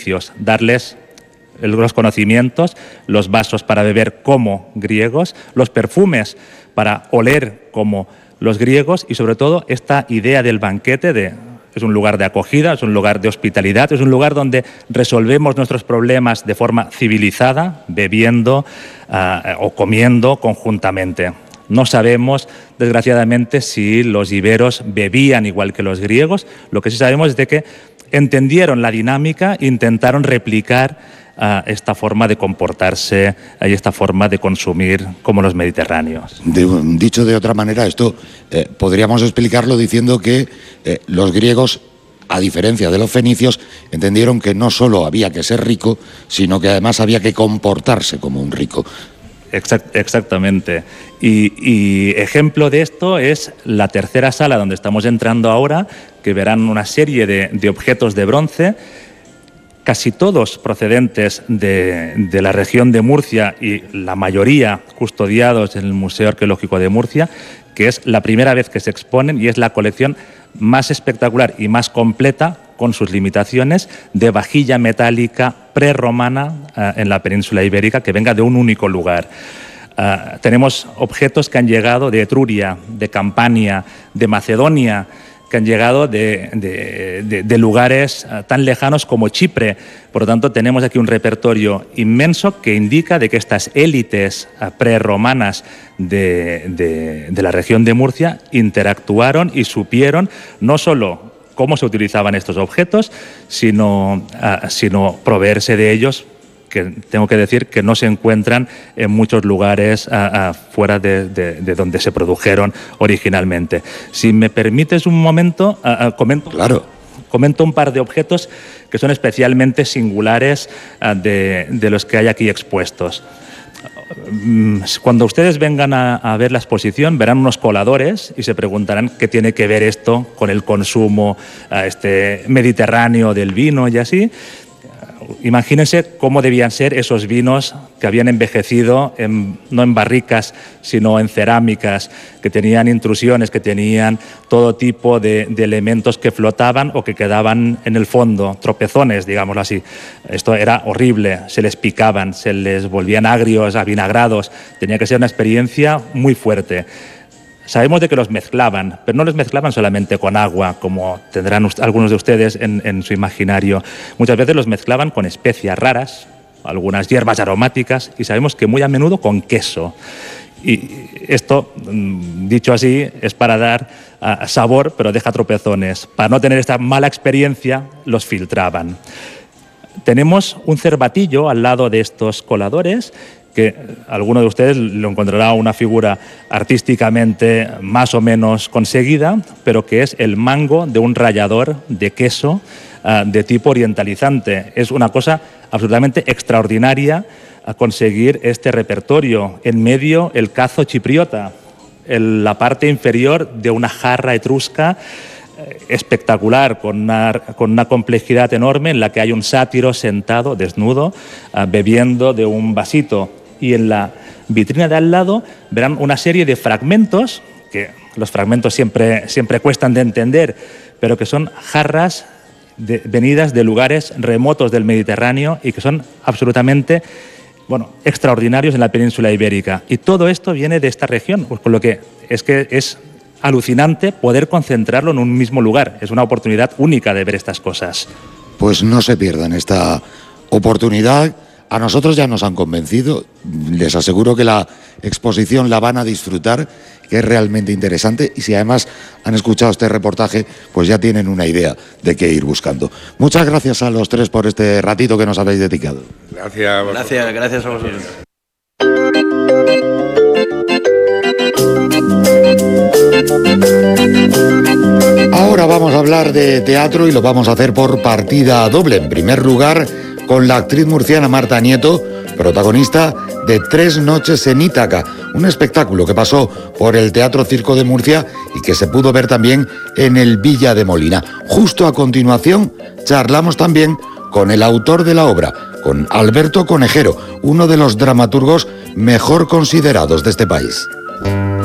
fenicios, darles los conocimientos, los vasos para beber como griegos, los perfumes para oler como los griegos y sobre todo esta idea del banquete es un lugar de acogida, es un lugar de hospitalidad, es un lugar donde resolvemos nuestros problemas de forma civilizada, bebiendo o comiendo conjuntamente. No sabemos, desgraciadamente, si los iberos bebían igual que los griegos. Lo que sí sabemos es de que entendieron la dinámica e intentaron replicar esta forma de comportarse y esta forma de consumir como los mediterráneos. Dicho de otra manera, esto podríamos explicarlo diciendo que los griegos, a diferencia de los fenicios, entendieron que no solo había que ser rico, sino que además había que comportarse como un rico. Exactamente. Y ejemplo de esto es la tercera sala donde estamos entrando ahora, que verán una serie de objetos de bronce, casi todos procedentes de la región de Murcia y la mayoría custodiados en el Museo Arqueológico de Murcia, que es la primera vez que se exponen y es la colección más espectacular y más completa, con sus limitaciones, de vajilla metálica prerromana en la península ibérica que venga de un único lugar. Tenemos objetos que han llegado de Etruria, de Campania, de Macedonia, que han llegado de lugares tan lejanos como Chipre. Por lo tanto, tenemos aquí un repertorio inmenso que indica de que estas élites prerromanas de la región de Murcia interactuaron y supieron no solo cómo se utilizaban estos objetos, sino proveerse de ellos, que tengo que decir que no se encuentran en muchos lugares fuera de donde se produjeron originalmente. Si me permites un momento, comento. Claro. Comento un par de objetos que son especialmente singulares de los que hay aquí expuestos. Cuando ustedes vengan a ver la exposición, verán unos coladores y se preguntarán qué tiene que ver esto con el consumo mediterráneo del vino y así. Imagínense cómo debían ser esos vinos que habían envejecido no en barricas, sino en cerámicas, que tenían intrusiones, que tenían todo tipo de elementos que flotaban o que quedaban en el fondo, tropezones, digámoslo así. Esto era horrible, se les picaban, se les volvían agrios, avinagrados. Tenía que ser una experiencia muy fuerte. Sabemos de que los mezclaban, pero no los mezclaban solamente con agua, como tendrán algunos de ustedes en su imaginario. Muchas veces los mezclaban con especias raras, algunas hierbas aromáticas, y sabemos que muy a menudo con queso. Y esto, dicho así, es para dar sabor, pero deja tropezones. Para no tener esta mala experiencia, los filtraban. Tenemos un cervatillo al lado de estos coladores, que alguno de ustedes lo encontrará una figura artísticamente más o menos conseguida, pero que es el mango de un rallador de queso de tipo orientalizante. Es una cosa absolutamente extraordinaria a conseguir este repertorio. En medio, el cazo chipriota, la parte inferior de una jarra etrusca espectacular, con una complejidad enorme, en la que hay un sátiro sentado, desnudo, bebiendo de un vasito. Y en la vitrina de al lado verán una serie de fragmentos, que los fragmentos siempre cuestan de entender, pero que son jarras venidas de lugares remotos del Mediterráneo y que son absolutamente extraordinarios en la península ibérica. Y todo esto viene de esta región, pues con lo que es alucinante poder concentrarlo en un mismo lugar. Es una oportunidad única de ver estas cosas. Pues no se pierdan esta oportunidad. A nosotros ya nos han convencido. Les aseguro que la exposición la van a disfrutar, que es realmente interesante, y si además han escuchado este reportaje, pues ya tienen una idea de qué ir buscando. Muchas gracias a los tres por este ratito que nos habéis dedicado. Gracias a vosotros. Ahora vamos a hablar de teatro y lo vamos a hacer por partida doble. En primer lugar, con la actriz murciana Marta Nieto, protagonista de 3 noches en Ítaca, un espectáculo que pasó por el Teatro Circo de Murcia y que se pudo ver también en el Villa de Molina. Justo a continuación, charlamos también con el autor de la obra, con Alberto Conejero, uno de los dramaturgos mejor considerados de este país.